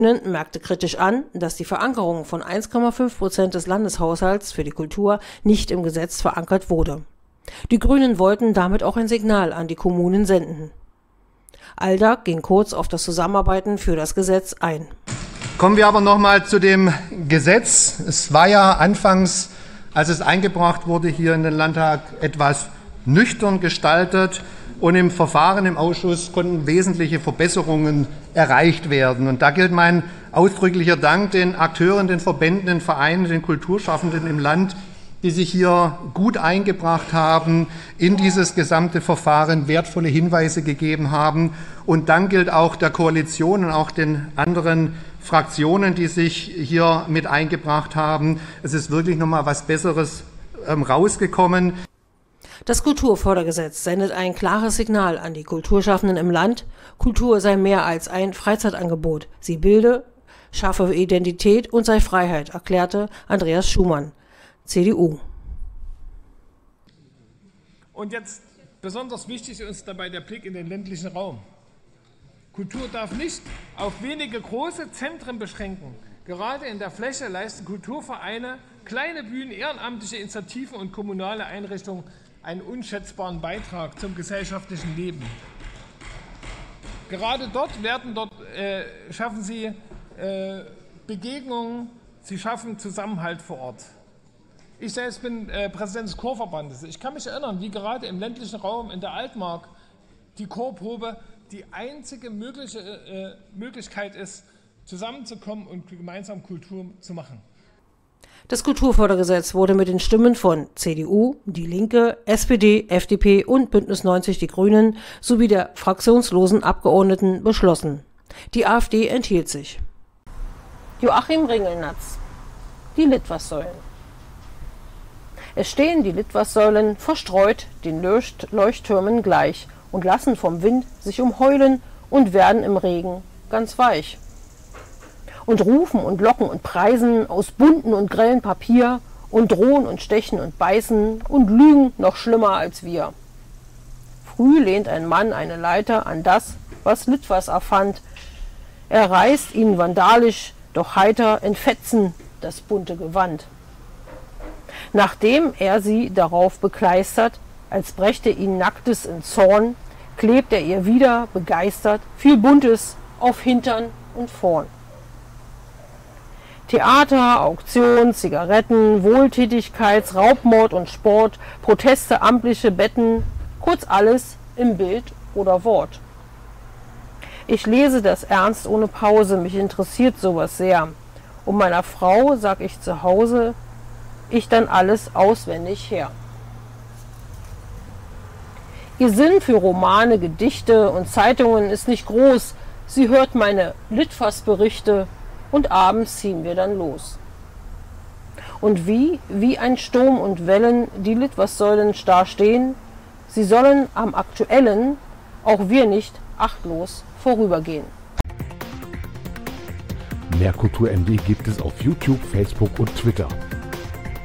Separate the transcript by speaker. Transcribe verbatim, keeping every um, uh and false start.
Speaker 1: merkte kritisch an, dass die Verankerung von eins Komma fünf Prozent des Landeshaushalts für die Kultur nicht im Gesetz verankert wurde. Die Grünen wollten damit auch ein Signal an die Kommunen senden. Aldag ging kurz auf das Zusammenarbeiten für das Gesetz ein.
Speaker 2: Kommen wir aber noch mal zu dem Gesetz. Es war ja anfangs, als es eingebracht wurde hier in den Landtag, etwas nüchtern gestaltet. Und im Verfahren im Ausschuss konnten wesentliche Verbesserungen erreicht werden. Und da gilt mein ausdrücklicher Dank den Akteuren, den Verbänden, den Vereinen, den Kulturschaffenden im Land, die sich hier gut eingebracht haben, in dieses gesamte Verfahren wertvolle Hinweise gegeben haben. Und Dank gilt auch der Koalition und auch den anderen Fraktionen, die sich hier mit eingebracht haben. Es ist wirklich noch mal was Besseres ähm, rausgekommen.
Speaker 1: Das Kulturfördergesetz sendet ein klares Signal an die Kulturschaffenden im Land. Kultur sei mehr als ein Freizeitangebot. Sie bilde, schaffe Identität und sei Freiheit, erklärte Andreas Schumann, C D U.
Speaker 3: Und jetzt besonders wichtig ist uns dabei der Blick in den ländlichen Raum. Kultur darf nicht auf wenige große Zentren beschränken. Gerade in der Fläche leisten Kulturvereine, kleine Bühnen, ehrenamtliche Initiativen und kommunale Einrichtungen einen unschätzbaren Beitrag zum gesellschaftlichen Leben. Gerade dort werden dort äh, schaffen sie äh, Begegnungen, sie schaffen Zusammenhalt vor Ort. Ich selbst bin äh, Präsident des Chorverbandes. Ich kann mich erinnern, wie gerade im ländlichen Raum in der Altmark die Chorprobe die einzige mögliche äh, Möglichkeit ist, zusammenzukommen und gemeinsam Kultur zu machen.
Speaker 1: Das Kulturfördergesetz wurde mit den Stimmen von C D U, Die Linke, S P D, F D P und Bündnis neunzig Die Grünen sowie der fraktionslosen Abgeordneten beschlossen. Die AfD enthielt sich. Joachim Ringelnatz. Die Litwassäulen. Es stehen die Litwassäulen verstreut den Leuchttürmen gleich und lassen vom Wind sich umheulen und werden im Regen ganz weich. Und rufen und locken und preisen aus bunten und grellen Papier und drohen und stechen und beißen und lügen noch schlimmer als wir. Früh lehnt ein Mann eine Leiter an das, was Litwas erfand. Er reißt ihnen vandalisch, doch heiter in Fetzen das bunte Gewand. Nachdem er sie darauf bekleistert, als brächte ihn Nacktes in Zorn, klebt er ihr wieder begeistert viel Buntes auf Hintern und vorn. Theater, Auktion, Zigaretten, Wohltätigkeits-, Raubmord und Sport, Proteste, amtliche Betten, kurz alles im Bild oder Wort. Ich lese das ernst ohne Pause, mich interessiert sowas sehr. Und meiner Frau sag ich zu Hause, ich dann alles auswendig her. Ihr Sinn für Romane, Gedichte und Zeitungen ist nicht groß. Sie hört meine Litwas-Berichte und abends ziehen wir dann los. Und wie, wie ein Sturm und Wellen, die Litwassäulen starr stehen, sie sollen am Aktuellen, auch wir nicht, achtlos vorübergehen.
Speaker 4: Mehr Kultur M D gibt es auf YouTube, Facebook und Twitter.